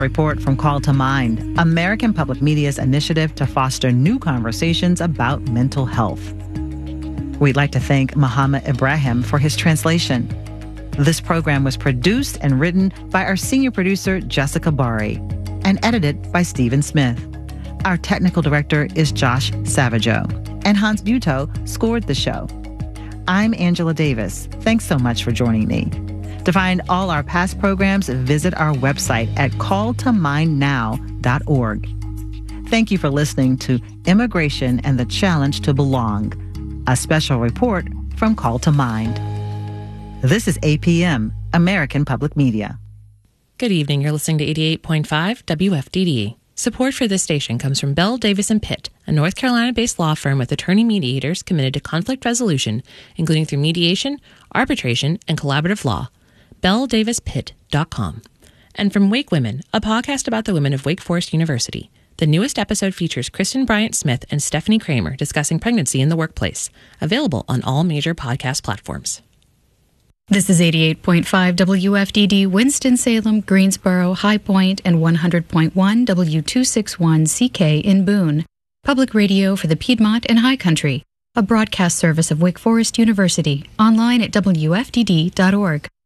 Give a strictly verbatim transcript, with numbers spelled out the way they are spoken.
Report from Call to Mind, American Public Media's initiative to foster new conversations about mental health. We'd like to thank Muhammad Ibrahim for his translation. This program was produced and written by our senior producer, Jessica Bari, and edited by Stephen Smith. Our technical director is Josh Savageau, and Hans Butow scored the show. I'm Angela Davis. Thanks so much for joining me. To find all our past programs, visit our website at call to mind now dot org. Thank you for listening to Immigration and the Challenge to Belong, a special report from Call to Mind. This is A P M, American Public Media. Good evening. You're listening to eighty-eight point five W F D D. Support for this station comes from Bell, Davis and Pitt, a North Carolina-based law firm with attorney mediators committed to conflict resolution, including through mediation, arbitration, and collaborative law. bell davis pitt dot com. And from Wake Women, a podcast about the women of Wake Forest University. The newest episode features Kristen Bryant-Smith and Stephanie Kramer discussing pregnancy in the workplace. Available on all major podcast platforms. This is eighty-eight point five W F D D, Winston-Salem, Greensboro, High Point, and one hundred point one W two sixty-one C K in Boone. Public radio for the Piedmont and High Country. A broadcast service of Wake Forest University. Online at W F D D dot org.